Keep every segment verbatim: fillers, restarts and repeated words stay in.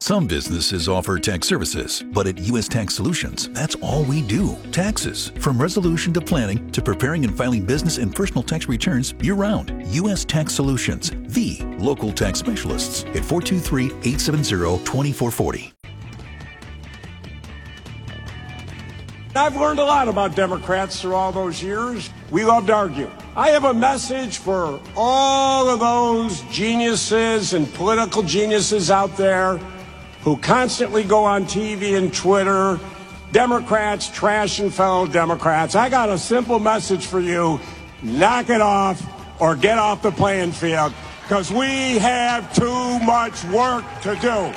Some businesses offer tax services, but at U S Tax Solutions, that's all we do. Taxes. From resolution to planning to preparing and filing business and personal tax returns year-round. U S Tax Solutions, the local tax specialists at four two three, eight seven zero, two four four zero. I've learned a lot about Democrats through all those years. We love to argue. I have a message for all of those geniuses and political geniuses out there who constantly go on T V and Twitter, Democrats trashing fellow Democrats. I got a simple message for you. Knock it off or get off the playing field, because we have too much work to do.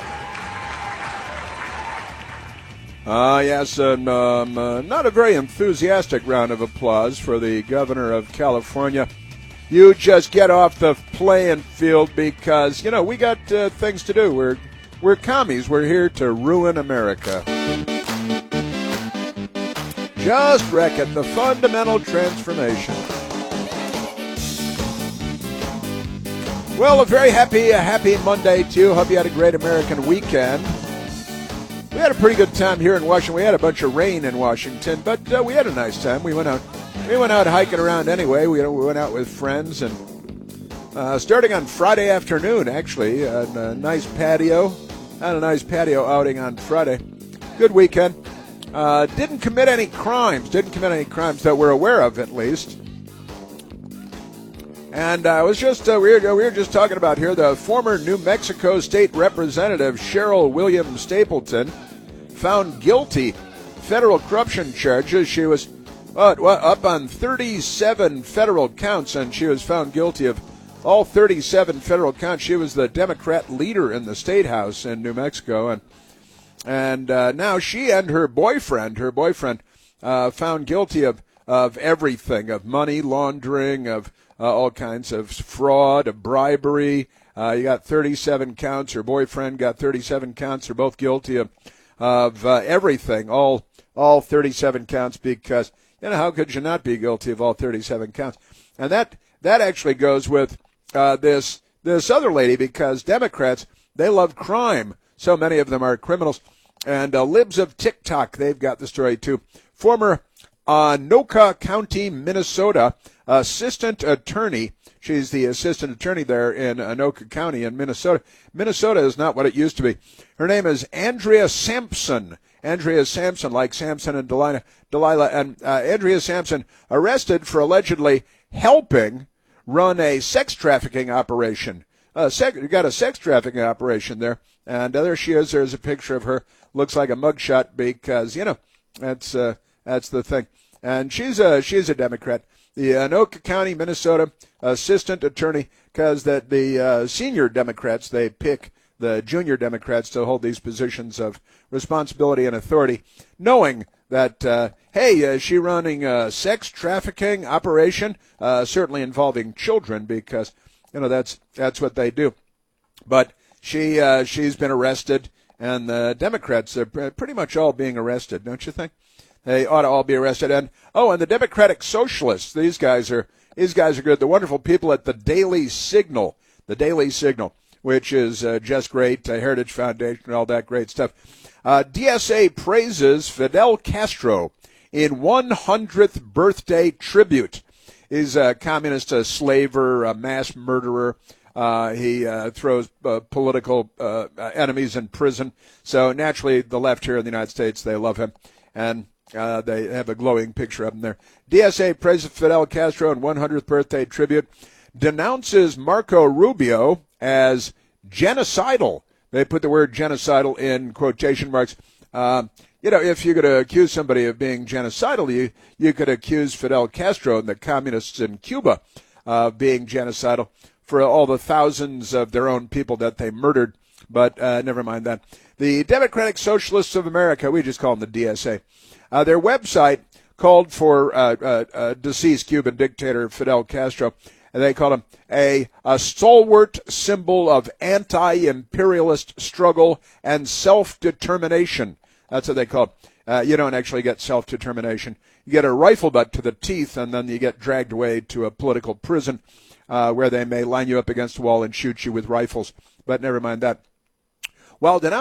Ah, uh, yes, and um, uh, not a very enthusiastic round of applause for the governor of California. You just get off the playing field because, you know, we got uh, things to do. We're we're commies. We're here to ruin America. Just wreck it. The fundamental transformation. Well, a very happy, a happy Monday to you. Hope you had a great American weekend. We had a pretty good time here in Washington. We had a bunch of rain in Washington, but uh, we had a nice time. We went out, we went out hiking around anyway. We, we went out with friends, and uh, starting on Friday afternoon, actually, a, a nice patio, had a nice patio outing on Friday. Good weekend. Uh, didn't commit any crimes. Didn't commit any crimes that we're aware of, at least. And I uh, was just uh, we, were, we were just talking about here the former New Mexico State Representative Cheryl Williams Stapleton, found guilty federal corruption charges. She was uh, up on thirty-seven federal counts, and she was found guilty of all thirty-seven federal counts. She was the Democrat leader in the state house in New Mexico, and and uh, now she and her boyfriend, her boyfriend, uh, found guilty of of everything, of money laundering, of Uh, all kinds of fraud, of bribery. Uh, you got thirty-seven counts. Her boyfriend got thirty-seven counts. They're both guilty of of uh, everything, all all thirty-seven counts, because, you know, how could you not be guilty of all thirty-seven counts? And that that actually goes with uh, this this other lady, because Democrats, they love crime. So many of them are criminals. And uh, Libs of TikTok, they've got the story too. Former Anoka County, Minnesota assistant attorney. She's the assistant attorney there in Anoka County in Minnesota. Minnesota is not what it used to be. Her name is Andrea Sampson. Andrea Sampson, like Samson and Delilah. Delilah and uh, Andrea Sampson arrested for allegedly helping run a sex trafficking operation. Uh, sec- you got a sex trafficking operation there, and uh, there she is. There's a picture of her. Looks like a mugshot because, you know, that's uh, that's the thing. And she's a she's a Democrat. The Anoka County, Minnesota assistant attorney, because that the uh, senior Democrats, they pick the junior Democrats to hold these positions of responsibility and authority, knowing that, uh, hey, is she running a sex trafficking operation, uh, certainly involving children, because, you know, that's that's what they do. But she uh, she's been arrested, and the Democrats are pretty much all being arrested, don't you think? They ought to all be arrested. And oh, and the Democratic Socialists, these guys are these guys are good. The wonderful people at the Daily Signal, the Daily Signal, which is uh, just great, uh, Heritage Foundation, all that great stuff. Uh, D S A praises Fidel Castro in one hundredth birthday tribute. He's a communist, a slaver, a mass murderer. Uh, he uh, throws uh, political uh, enemies in prison. So naturally, the left here in the United States, they love him. And Uh, they have a glowing picture of him there. D S A praises Fidel Castro in one hundredth birthday tribute, denounces Marco Rubio as genocidal. They put the word genocidal in quotation marks. Uh, you know, if you're going to accuse somebody of being genocidal, you, you could accuse Fidel Castro and the communists in Cuba of uh, being genocidal for all the thousands of their own people that they murdered. But uh, never mind that. The Democratic Socialists of America, we just call them the D S A. Uh, their website called for uh, uh, uh, deceased Cuban dictator Fidel Castro, and they called him a, a stalwart symbol of anti-imperialist struggle and self-determination. That's what they call it. Uh, you don't actually get self-determination. You get a rifle butt to the teeth, and then you get dragged away to a political prison uh, where they may line you up against a wall and shoot you with rifles. But never mind that. Well,